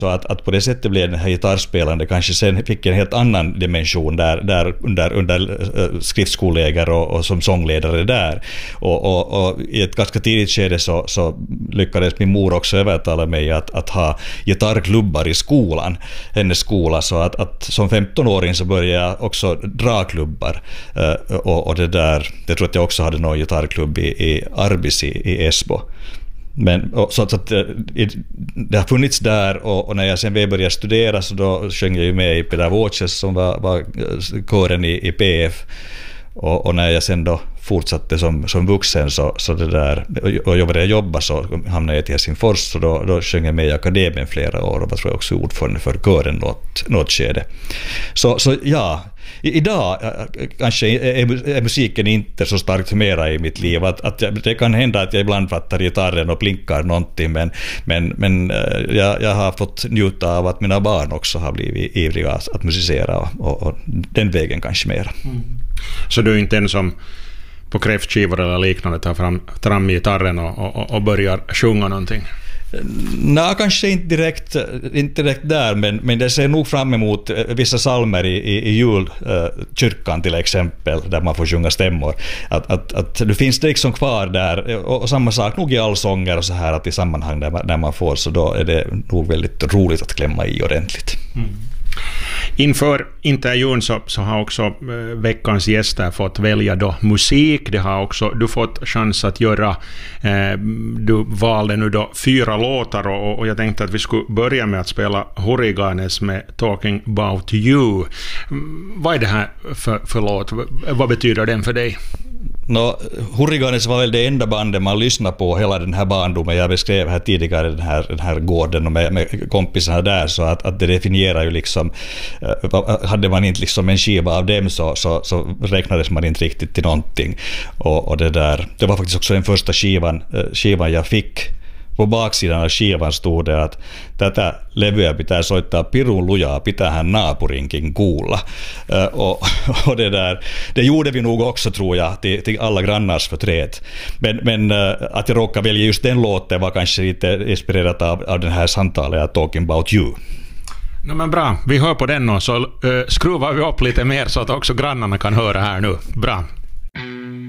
Så att på det sättet blev den här gitarrspelande kanske sen fick en helt annan dimension där under skriftskoleägare och som sångledare där. Och i ett ganska tidigt skede så lyckades min mor också övertala mig att ha gitarrklubbar i skolan, hennes skola, så att som 15-åring så började jag också dra klubbar. Och det där, jag tror att jag också hade någon gitarrklubb i Arbis i Esbo. Men så att det har funnits där, och när jag sen började studera så då sjöng jag ju med i Pedagoges som var kören i PF, och när jag sen då fortsatte som vuxen så det där, och jag började jobba så hamnade jag till Helsingfors, så då sjöng jag med i akademin flera år och var, tror jag, också ordförande för kören något skede. Så ja, idag kanske är musiken inte så starkt mera i mitt liv, att det kan hända att jag ibland fattar gitarren och plinkar någonting, men jag har fått njuta av att mina barn också har blivit ivriga att musicera och den vägen kanske mera. Så du är inte en som på kräftskivor eller liknande tar fram gitarren och börjar sjunga någonting? Nej, kanske inte direkt där, men det ser nog fram emot vissa psalmer i julkyrkan till exempel, där man får sjunga stämmor. Att det finns det liksom kvar där, och samma sak nog i allsånger och så här, att i sammanhang där man får, så då är det nog väldigt roligt att klämma i ordentligt. Inför intervjun så har också veckans gäster fått välja då musik. Det har också du fått chans att göra. Du valde nu då 4 låtar, och jag tänkte att vi skulle börja med att spela Hurriganes med Talking About You. Vad är det här för låt? Vad betyder den för dig? Hurriganes var väl det enda bandet man lyssnade på hela den här barndomen. Jag beskrev här tidigare den här gården och med kompisarna där, så att det definierar ju liksom, hade man inte liksom en skiva av dem så räknades man inte riktigt till någonting. Och det var faktiskt också den första skivan jag fick. På baksidan av skivan stod det att tätä levyä pitää soittaa pirun lujaa, pitähän naapurinkin kuulla. Och det gjorde vi nog också, tror jag, till alla grannars förtret. Men att jag råkade välja just den låten var kanske lite inspirerat av den här samtalet, Talking About You. No, men bra, vi hör på den och så skruvar vi upp lite mer så att också grannarna kan höra här nu. Bra.